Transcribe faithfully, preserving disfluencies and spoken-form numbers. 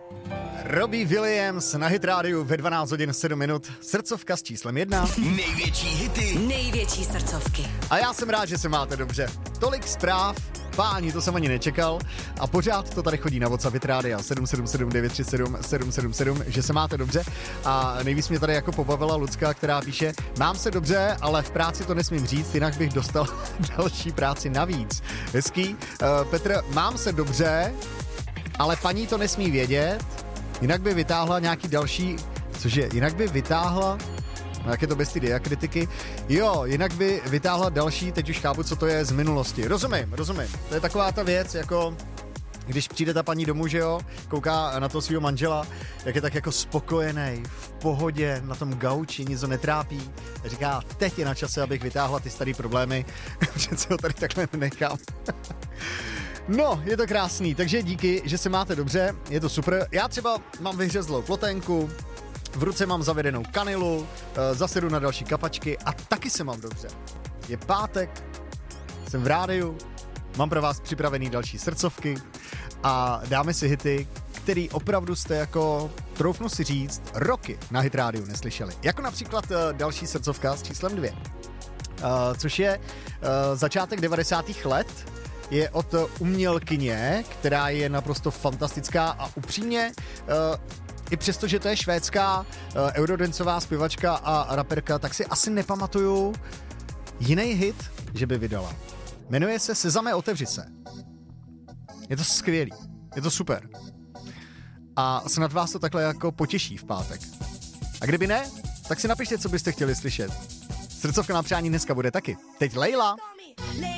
Robbie Williams na Hit rádiu ve dvanáct hodin sedm minut. Srdcovka s číslem jedna. Největší hity. Největší srdcovky. A já jsem rád, že se máte dobře. Tolik zpráv, páni, to jsem ani nečekal. A pořád to tady chodí na WhatsApp Hit rádia sedm sedm sedm devět tři sedm sedm sedm sedm, že se máte dobře. A nejvíc mě tady jako pobavila Lucka, která píše: mám se dobře, ale v práci to nesmím říct, jinak bych dostal další práci navíc. Hezký. Uh, Petr, mám se dobře, ale paní to nesmí vědět, jinak by vytáhla nějaký další, cože, jinak by vytáhla, no jak je to bez ty diakritiky, jo, jinak by vytáhla další, teď už chápu, co to je z minulosti. Rozumím, rozumím. To je taková ta věc, jako když přijde ta paní domů, že jo, kouká na toho svého manžela, jak je tak jako spokojený, v pohodě, na tom gauči, nic ho netrápí. A říká, teď je na čase, abych vytáhla ty starý problémy, přece ho tady takhle nechám. No, je to krásný, takže díky, že se máte dobře, je to super. Já třeba mám vyhřezlou ploténku, v ruce mám zavedenou kanilu, zasedu na další kapačky a taky se mám dobře. Je pátek, jsem v rádiu, mám pro vás připravený další srdcovky a dáme si hity, který opravdu jste jako, troufnu si říct, roky na Hit rádiu neslyšeli. Jako například další srdcovka s číslem dvě, což je začátek devadesátých let. Je od umělkyně, která je naprosto fantastická a upřímně, uh, i přesto, že to je švédská uh, eurodancová zpěvačka a raperka, tak si asi nepamatuju jiný hit, že by vydala. Jmenuje se Sezame, otevři se. Je to skvělý, je to super. A snad vás to takhle jako potěší v pátek. A kdyby ne, tak si napište, co byste chtěli slyšet. Srdcovka na přání dneska bude taky. Teď Leila.